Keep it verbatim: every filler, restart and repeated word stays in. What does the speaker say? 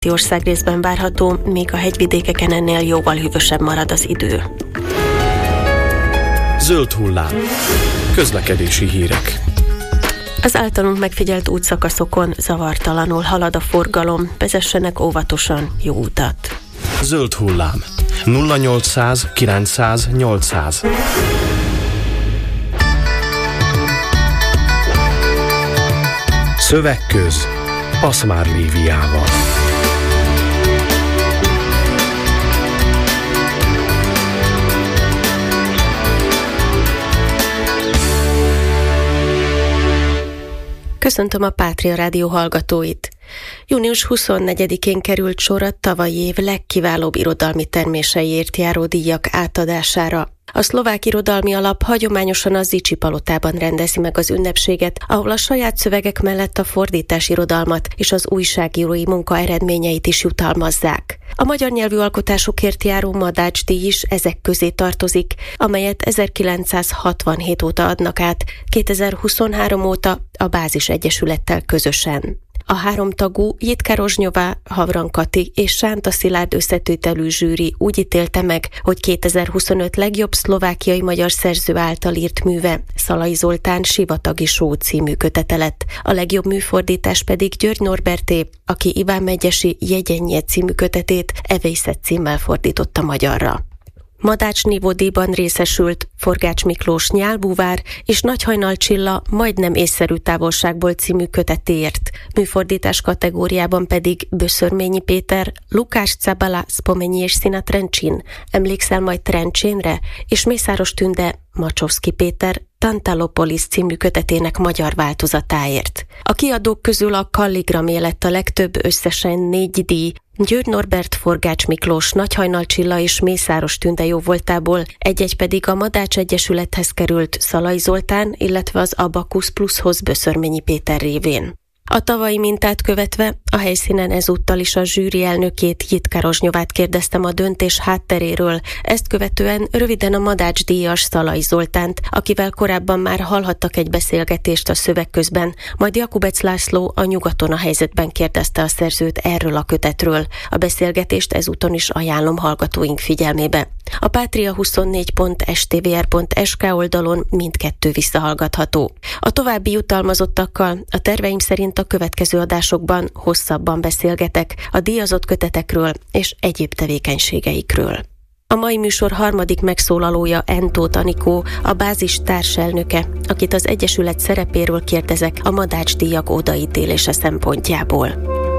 országrészben várható, míg a hegyvidékeken ennél jóval hűvösebb marad az idő. Zöld hullám. Közlekedési hírek. Az általunk megfigyelt útszakaszokon zavartalanul halad a forgalom, vezessenek óvatosan, jó utat. Zöld hullám. nulla nyolcszáz kilencszáz nyolcszáz. Szövegköz Aszmár Léviával. Köszöntöm a Pátria Rádió hallgatóit! június huszonnegyedikén került sor a tavalyi év legkiválóbb irodalmi terméseiért járó díjak átadására. A Szlovák Irodalmi Alap hagyományosan a Zichy Palotában rendezi meg az ünnepséget, ahol a saját szövegek mellett a fordításirodalmat és az újságírói munka eredményeit is jutalmazzák. A magyar nyelvű alkotásokért járó Madács-díj is ezek közé tartozik, amelyet ezerkilencszázhatvanhét óta adnak át, kétezer-huszonhárom óta a Bázis Egyesülettel közösen. A háromtagú Jitka Rozsnyová, Havran Kati és Sánta Szilárd összetételű zsűri úgy ítélte meg, hogy kétezer-huszonöt legjobb szlovákiai magyar szerző által írt műve Szalai Zoltán Sivatagi só című kötete lett, a legjobb műfordítás pedig György Norberté, aki Iván Megyesi Jegyenje című kötetét Evészet címmel fordította magyarra. Madács Nívódíjban részesült Forgács Miklós Nyálbúvár és Nagyhajnal Csilla Majdnem észszerű távolságból című kötetéért, műfordítás kategóriában pedig Böszörményi Péter Lukács Cabala Spomenyés Szina Trencsin, Emlékszel majd Trencsénre, és Mészáros Tünde Macsovszki Péter Tantalopolis című kötetének magyar változatáért. A kiadók közül a Kalligramé lett a legtöbb, összesen négy díj, György Norbert, Forgács Miklós, Nagyhajnal Csilla és Mészáros Tünde jóvoltából, egy-egy pedig a Madács Egyesülethez került Szalai Zoltán, illetve az Abacus Plushoz Böszörményi Péter révén. A tavalyi mintát követve a helyszínen ezúttal is a zsűri elnökét, Jitka Rozsnyovát kérdeztem a döntés hátteréről, ezt követően röviden a Madács-díjas Szalai Zoltánt, akivel korábban már hallhattak egy beszélgetést a szövegközben, majd Jakubec László a Nyugaton a helyzetben kérdezte a szerzőt erről a kötetről. A beszélgetést ezúton is ajánlom hallgatóink figyelmébe. A pátria huszonnégy pont es té vé er pont es ká oldalon mindkettő visszahallgatható. A további jutalmazottakkal a terveim szerint a következő adásokban hosszabban beszélgetek a díjazott kötetekről és egyéb tevékenységeikről. A mai műsor harmadik megszólalója Entóth Anikó, a Bázis társelnöke, akit az Egyesület szerepéről kérdezek a Madács-díjak odaítélése szempontjából.